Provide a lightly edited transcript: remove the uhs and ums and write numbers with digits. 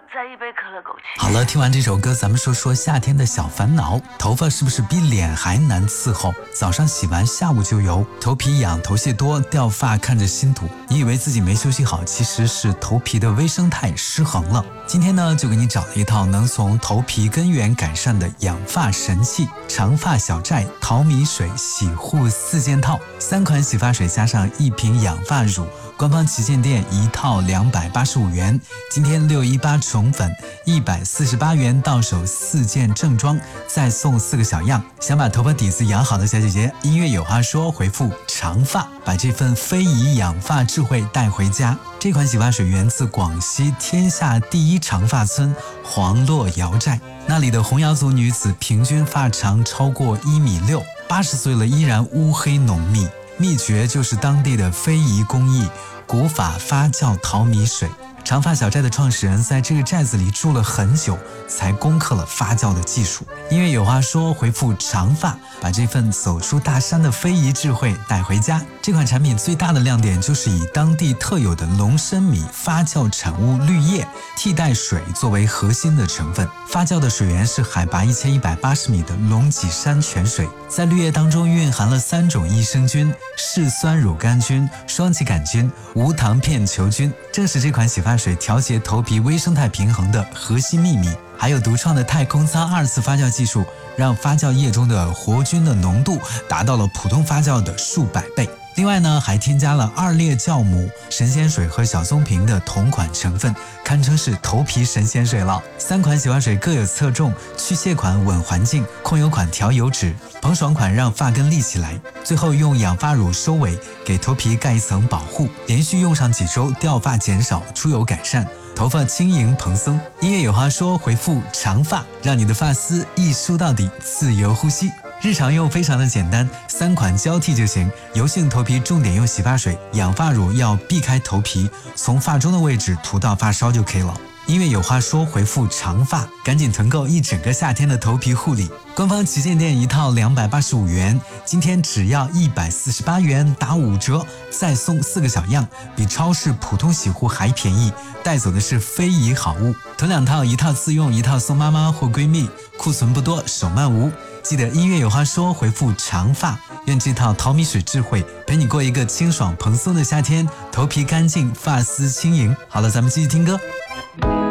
再一杯可乐枸杞。 好了，听完这首歌，咱们说说夏天的小烦恼。头发是不是比脸还难伺候？早上洗完，下午就油，头皮痒，头屑多，掉发看着心堵。你以为自己没休息好，其实是头皮的微生态失衡了。今天呢，就给你找了一套能从头皮根源改善的养发神器——长发小寨淘米水洗护4件套，3款洗发水加上1瓶养发乳，官方旗舰店一套285元。今天618宠粉148元到手4件正装，再送4个小样。想把头发底子养好的小姐姐，音乐有话说，回复长发，把这份非遗养发智慧带回家。这款洗发水源自广西天下第一长发村黄洛瑶寨，那里的红瑶族女子平均发长超过1.6米，80岁了依然乌黑浓密。秘诀就是当地的非遗工艺古法发酵淘米水。长发小寨的创始人在这个寨子里住了很久，才攻克了发酵的技术。音乐有话说，回复长发，把这份走出大山的非遗智慧带回家。这款产品最大的亮点就是以当地特有的龙参米发酵产物绿叶替代水作为核心的成分，发酵的水源是海拔1180米的龙脊山泉水，在绿叶当中蕴含了3种益生菌：嗜酸乳杆菌、双歧杆菌、无糖片球菌，正是这款洗发水调节头皮微生态平衡的核心秘密。还有独创的太空舱2次发酵技术，让发酵液中的活菌的浓度达到了普通发酵的数百倍。另外呢，还添加了2列酵母、神仙水和小棕瓶的同款成分，堪称是头皮神仙水了。3款洗发水各有侧重，去屑款稳环境，控油款调油脂，蓬爽款让发根立起来。最后用养发乳收尾，给头皮盖一层保护，连续用上几周，掉发减少，出油改善，头发轻盈蓬松。音乐有话说，回复长发，让你的发丝一梳到底，自由呼吸。日常用非常的简单，3款交替就行。油性头皮重点用洗发水，养发乳要避开头皮，从发中的位置涂到发梢就可以了。音乐有话说，回复长发，赶紧囤购一整个夏天的头皮护理。官方旗舰店一套285元，今天只要148元打5折，再送4个小样，比超市普通洗护还便宜。带走的是非遗好物，囤2套，一套自用，一套送妈妈或闺蜜，库存不多，手慢无。记得音乐有话说，回复长发，愿这套淘米水智慧陪你过一个清爽蓬松的夏天，头皮干净，发丝轻盈。好了，咱们继续听歌。